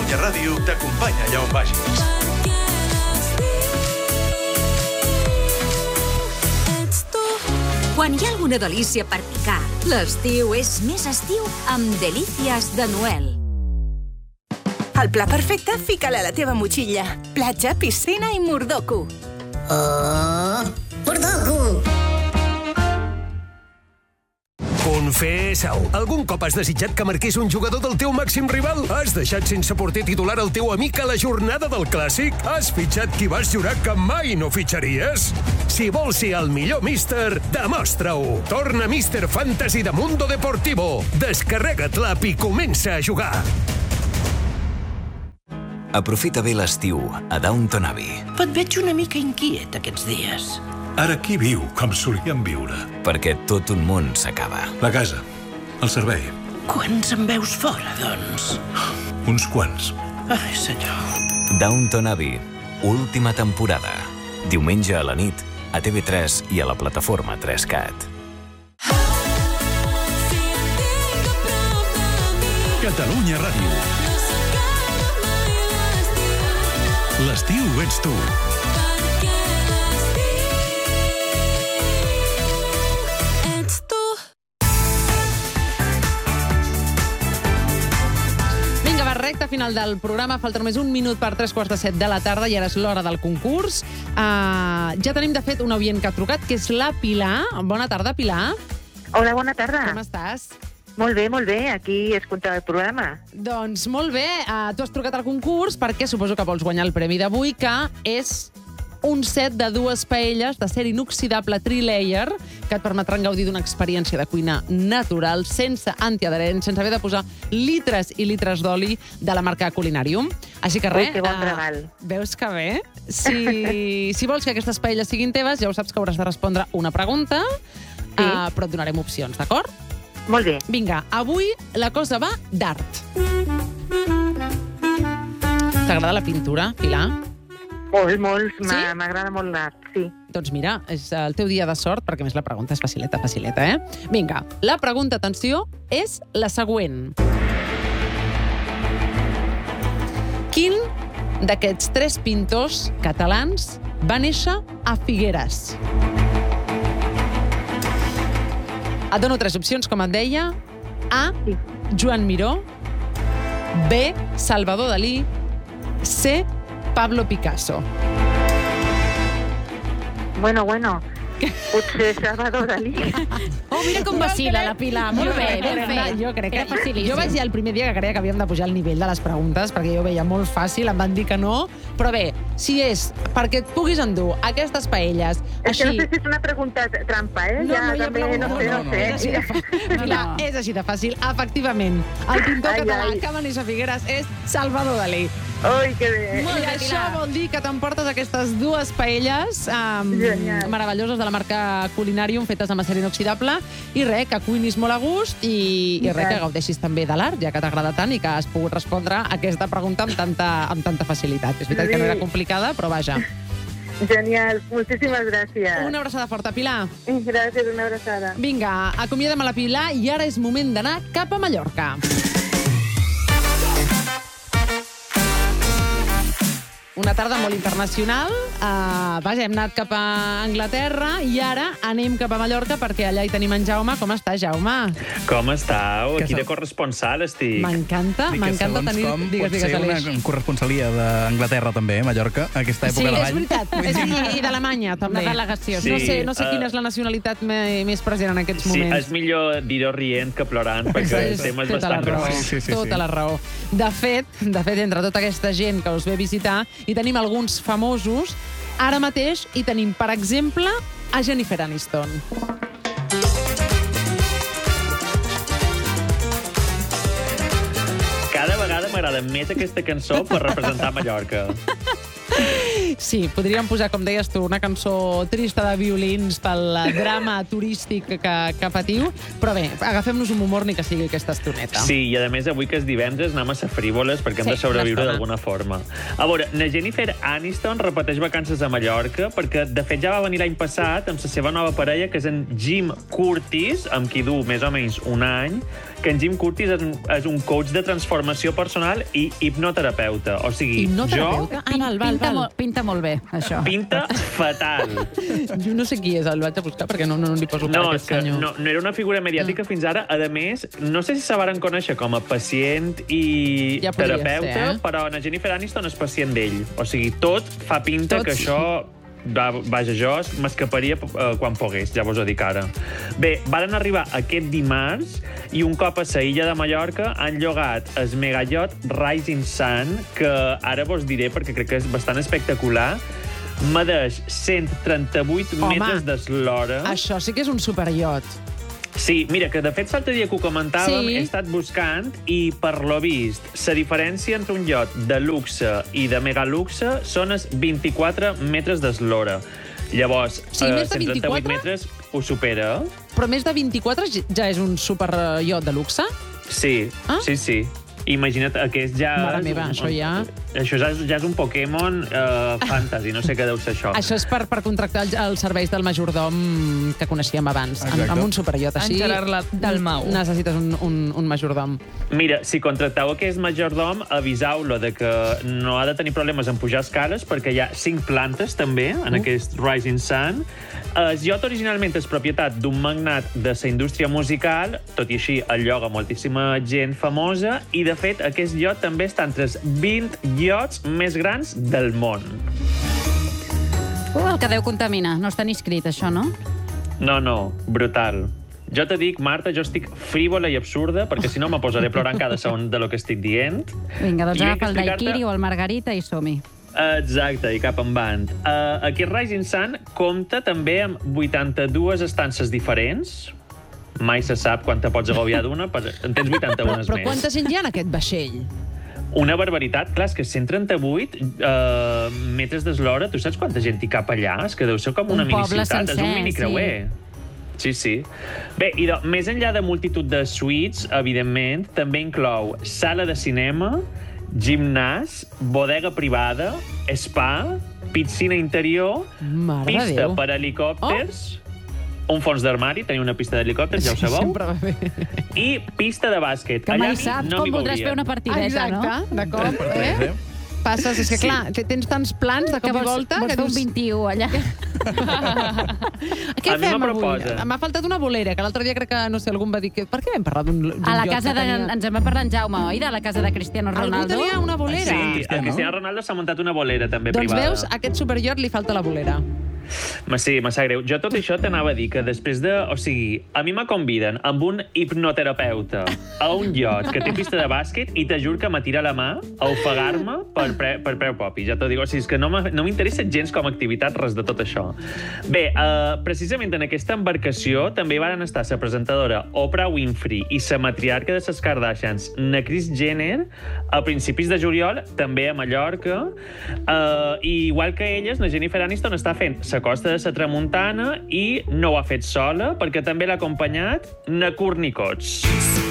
Catalunya Ràdio t'acompanya allà on vagis. Quan hi ha alguna delícia per picar, l'estiu és més estiu amb Delícies de Noel. El pla perfecte, fica-la a la teva motxilla. Platja, piscina i mordoco. Oh, mordoco! Confessa-ho. Algun cop has desitjat que marqués un jugador del teu màxim rival? Has deixat sense porter titular el teu amic a la jornada del Clàssic? Has fitxat qui vas jurar que mai no fitxaries? Si vols ser el millor míster, demostra-ho. Torna Míster Fantasy de Mundo Deportivo. Descarrega't l'app i comença a jugar. Aprofita bé l'estiu a Downton Abbey. Et veig una mica inquiet aquests dies. Ara qui viu com solíem viure? Perquè tot un món s'acaba. La casa, el servei. Quants en veus fora, doncs? Uns quants. Ai, senyor. Downton Abbey, última temporada. Diumenge a la nit, a TV3 i a la plataforma 3Cat. Catalunya Ràdio. L'estiu ets tu. Recta final del programa, falta només un minut per 7:15 de la tarda i ara és l'hora del concurs. Ja tenim, de fet, un oient que ha trucat, que és la Pilar. Bona tarda, Pilar. Hola, bona tarda. Com estàs? Molt bé, aquí escoltant el programa. Doncs molt bé, tu has trucat al concurs perquè suposo que vols guanyar el premi d'avui, que és un set de 2 paelles d'acer inoxidable tri-layer que et permetran gaudir d'una experiència de cuina natural, sense antiadherents, sense haver de posar litres i litres d'oli de la marca Culinarium. Així que res... Ui, que bon regal. Veus que bé? Si vols que aquestes paelles siguin teves, ja ho saps que hauràs de respondre una pregunta, però et donarem opcions, d'acord? Molt bé. Vinga, avui la cosa va d'art. T'agrada la pintura, Pilar? Molt. Sí? M'agrada molt l'art, sí. Doncs mira, és el teu dia de sort, perquè més la pregunta és facileta, Vinga, la pregunta, atenció, és la següent. Quin d'aquests 3 pintors catalans va néixer a Figueres? Et dono 3 opcions, com et deia. A, Joan Miró. B, Salvador Dalí. C, Pablo Picasso. Bueno. Potser Salvador Dalí. Oh, mira com vacila la Pilar. Molt bé, ben fet. Jo crec que... facilíssim. Jo vaig dir el primer dia que creia que havíem de pujar el nivell de les preguntes, perquè jo ho veia molt fàcil, em van dir que no. Però bé, si és perquè et puguis endur aquestes paelles... És que no sé si és una pregunta trampa, No sé. Pilar, és així de fàcil. Efectivament, el pintor català que va néixer a Figueres és Salvador Dalí. Ui, que bé. I això vol dir que t'emportes aquestes 2 paelles meravelloses de la marca Culinarium, fetes amb acer inoxidable, i res, que cuinis molt a gust i res, que gaudeixis també de l'art, ja que t'agrada tant i que has pogut respondre aquesta pregunta amb tanta facilitat. És veritat que no era complicada, però vaja. Genial, moltíssimes gràcies. Una abraçada forta, Pilar. Gràcies, una abraçada. Vinga, acomiadem a la Pilar i ara és moment d'anar cap a Mallorca. Una tarda molt internacional. Vaja, hem anat cap a Anglaterra i ara anem cap a Mallorca perquè allà hi tenim en Jaume. Com estàs, Jaume? Com estàu? Aquí de corresponsal estic. M'encanta tenir... Pot ser una corresponsalia d'Anglaterra també, Mallorca, a aquesta època de l'any. Sí, és veritat. I d'Alemanya, també. Una delegació. No sé quina és la nacionalitat més present en aquests moments. Sí, és millor dir-ho rient que plorant, perquè el tema és bastant greu. Tota la raó. De fet, entre tota aquesta gent que us ve a visitar, hi tenim alguns famosos. Ara mateix hi tenim, per exemple, a Jennifer Aniston. Cada vegada m'agrada més aquesta cançó per representar Mallorca. Sí, podríem posar, com deies tu, una cançó trista de violins pel drama turístic que patiu, però bé, agafem-nos un humor ni que sigui aquesta estoneta. Sí, i a més avui que és divendres anem a ser frívoles perquè hem de sobreviure d'alguna forma. A veure, la Jennifer Aniston repeteix vacances a Mallorca perquè, de fet, ja va venir l'any passat amb la seva nova parella, que és en Jim Curtis, amb qui du més o menys un any, que en Jim Curtis és un coach de transformació personal i hipnoterapeuta. O sigui, Hipnoterapeuta? Pinta molt bé, això. Pinta fatal. Jo no sé qui és, el vaig a buscar perquè no li poso per aquest senyor. No era una figura mediàtica fins ara. A més, no sé si se varen conèixer com a pacient i terapeuta, però en Jennifer Aniston és pacient d'ell. O sigui, tot fa pinta que això... Vaja, jo m'escaparia quan pogués, ja vos ho dic ara. Bé, varen arribar aquest dimarts i un cop a la illa de Mallorca han llogat el megallot Rising Sun, que ara vos diré perquè crec que és bastant espectacular. Medeix 138 metres d'eslora. Això sí que és un superiot. Sí, mira, que de fet l'altre dia que ho comentàvem, he estat buscant i, per lo vist, la diferència entre un iot de luxe i de megaluxe són els 24 metres d'eslora. Llavors, 138 metres ho supera. Però més de 24 ja és un superiot de luxe? Sí, sí. Imagina't, aquest ja... Mare meva, això ja... Això ja és un Pokémon fantasy, no sé què deu ser això. Això és per contractar els serveis del majordom que coneixíem abans. Amb un superiot així... En Gerard Dalmau. Necessites un majordom. Mira, si contracteu aquest majordom, aviseu-lo de que no ha de tenir problemes en pujar escales, perquè hi ha 5 plantes, també, en aquest Rising Sun. El iot originalment és propietat d'un magnat de la indústria musical, tot i així el lloga moltíssima gent famosa, i de fet aquest iot també està entre els 20 iots més grans del món. El que deu contaminar. No està ni escrit, això, no? No, brutal. Jo te dic, Marta, jo estic frívola i absurda, perquè si no me posaré a plorar en cada segon de lo que estic dient. Vinga, doncs agafa el daiquiri o el margarita i som-hi. Exacte, i cap en band. Aquest Rising Sun compta també amb 82 estances diferents. Mai se sap quan te pots agobiar d'una, en tens 81 més. Però quanta gent hi ha en aquest vaixell? Una barbaritat. Clar, és que 138 metres d'eslora, tu saps quanta gent hi cap allà? És que deu ser com una miniciutat, és un minicreuer. Sí. Bé, i més enllà de multitud de suites, evidentment, també inclou sala de cinema, gimnàs, bodega privada, spa, piscina interior, pista per helicòpters, un fons d'armari, teniu una pista d'helicòpters, ja ho sabeu. Sempre va bé. I pista de bàsquet. Que mai saps com voldràs fer una partideta, no? Exacte, d'acord. Passes, és que clar, tens tants plans de cop i volta... Vols fer un 21 allà. Què fem avui? M'ha faltat una bolera, que l'altre dia crec que, no sé, algú em va dir que... Per què vam parlar d'un lloc a la casa de... Ens en va parlar en Jaume, oi? De la casa de Cristiano Ronaldo. Algú tenia una bolera? Sí, el Cristiano Ronaldo s'ha muntat una bolera, també, privada. Doncs veus, a aquest superiot li falta la bolera. Sí, me sap greu. Jo tot això t'anava a dir que després de... O sigui, a mi me conviden amb un hipnoterapeuta a un iot que té pista de bàsquet i te juro que me tira la mà a ofegar-me per preu popi. Ja t'ho dic. O sigui, és que no m'interessa gens com a activitat res de tot això. Bé, precisament en aquesta embarcació també van estar la presentadora Oprah Winfrey i la matriarca de les Kardashians, na Kris Jenner, a principis de juliol, també a Mallorca. I igual que elles, la Jennifer Aniston està fent la costa de la Tramuntana i no ho ha fet sola, perquè també l'ha acompanyat na Courtney Cox.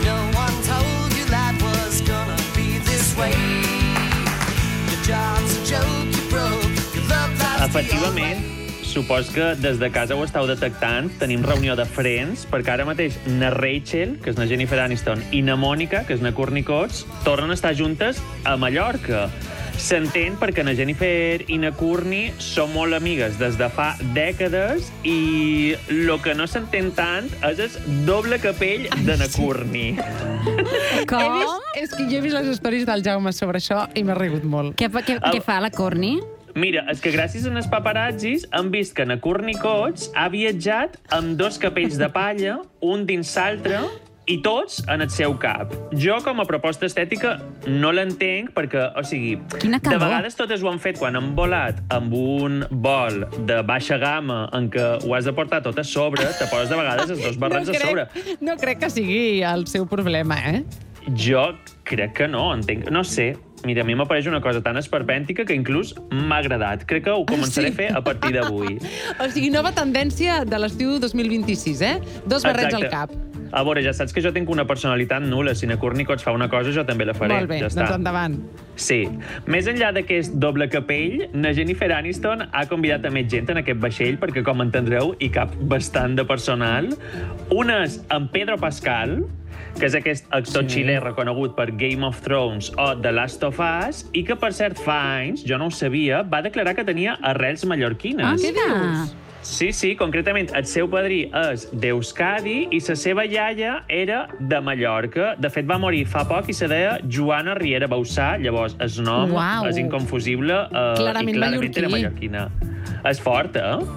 Efectivament, supos que des de casa ho estàu detectant, tenim reunió de Friends, perquè ara mateix na Rachel, que és na Jennifer Aniston, i na Mònica, que és na Courtney Cox, tornen a estar juntes a Mallorca. S'entén perquè na Jennifer i na Courtney són molt amigues des de fa dècades i el que no s'entén tant és el doble capell de na Courtney. Com? És que jo he vist les històries del Jaume sobre això i m'ha rigut molt. Què fa la Courtney? Mira, és que gràcies a els paparazzis han vist que na Courtney Cox ha viatjat amb 2 capells de palla, un dins l'altre, i tots en el seu cap. Jo, com a proposta estètica, no l'entenc perquè, o sigui, de vegades totes ho han fet quan han volat amb un vol de baixa gamma en què ho has de portar tot a sobre, te poses de vegades els 2 barrets a sobre. No crec que sigui el seu problema, Jo crec que no, entenc. No sé. Mira, a mi m'apareix una cosa tan esperpèntica que inclús m'ha agradat. Crec que ho començaré a fer a partir d'avui. O sigui, nova tendència de l'estiu 2026, 2 barrets al cap. A veure, ja saps que jo tinc una personalitat nul·la. Si na Courtney Cox fa una cosa, jo també la faré. Molt bé, doncs endavant. Sí. Més enllà d'aquest doble capell, na Jennifer Aniston ha convidat a més gent en aquest vaixell, perquè, com entendreu, hi cap bastant de personal. Un és en Pedro Pascal, que és aquest actor xilè reconegut per Game of Thrones o The Last of Us, i que, per cert, fa anys, jo no ho sabia, va declarar que tenia arrels mallorquines. Què dius? Sí, concretament, el seu padrí és d'Euskadi i la seva iaia era de Mallorca. De fet, va morir fa poc i se deia Joana Riera Bausà, llavors el nom és inconfusible i clarament era mallorquina. És fort,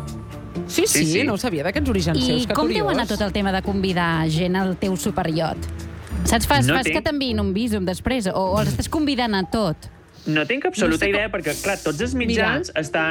Sí, no ho sabia d'aquests orígens seus, que I com curiós. deu anar tot el tema de convidar gent al teu superiot? Saps, fas que t'enviïn un visum després o els estàs convidant a tot? No tinc absoluta idea, perquè, clar, tots els mitjans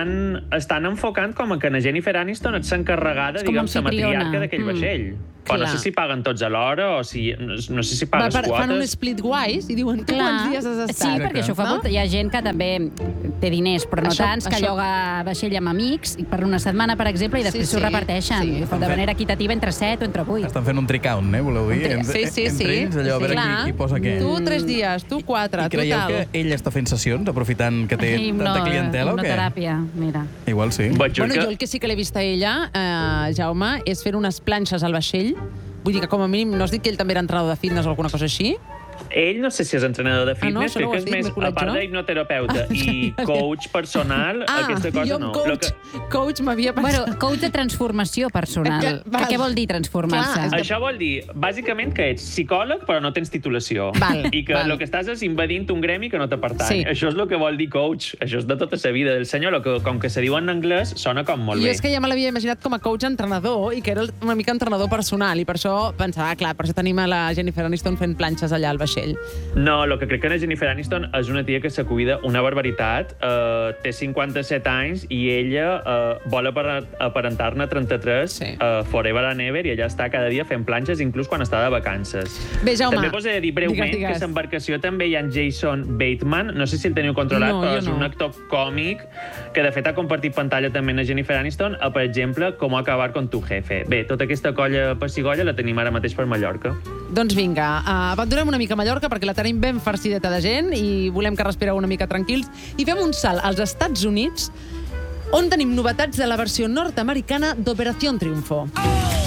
estan enfocant com que la Jennifer Aniston és l'encarregada, diguem, la matriarca d'aquell vaixell. Però no sé si paguen tots alhora o si... No sé si pagues quotes. Fan un split guais i diuen tu quants dies has estat. Sí, perquè això fa molt... Hi ha gent que també té diners, però no tants, que lloga vaixell amb amics per una setmana, per exemple, i després s'ho reparteixen de manera equitativa entre 7 o entre 8. Estan fent un tricount, voleu dir? Sí. Entre ells, allò, a veure qui posa què. Tu 3 dies, tu 4, I creieu que ell està fent sessions, aprofitant que té tanta clientela, o què? Hipnoteràpia, mira. Igual sí. Bueno, jo el que sí que l'he vist a ella, Jaume, és fer unes planxes al vaixell. Vull dir que, com a mínim, no has dit que ell també era entrenador de fitness o alguna cosa així? Ell no sé si és entrenador de fitness, crec que és més, a part d'hipnoterapeuta i coach personal, aquesta cosa no. Coach m'havia pensat... Bueno, coach de transformació personal. Què vol dir transformar-se? Això vol dir, bàsicament, que ets psicòleg però no tens titulació. I que el que estàs és invadint un gremi que no te pertany. Això és el que vol dir coach. Això és de tota sa vida. El senyor, com que se diu en anglès, sona com molt bé. Jo és que ja me l'havia imaginat com a coach entrenador i que era una mica entrenador personal i per això pensava, clar, per això tenim a la Jennifer Aniston fent planxes allà al vaixell. No, el que crec que la Jennifer Aniston és una tia que se cuida una barbaritat, té 57 anys i ella vol aparentar-ne 33 forever and ever i allà està cada dia fent planxes, inclús quan està de vacances. Bé, Jaume, també us he de dir breument que a l'embarcació també hi ha Jason Bateman, no sé si el teniu controlat, però és un actor còmic que de fet ha compartit pantalla també amb la Jennifer Aniston, per exemple, Com acabar con tu jefe. Bé, tota aquesta colla pessigolla la tenim ara mateix per Mallorca. Doncs vinga, abandonem una mica Mallorca perquè la tenim ben farcideta de gent i volem que respireu una mica tranquils i fem un salt als Estats Units on tenim novetats de la versió nord-americana d'Operación Triunfo.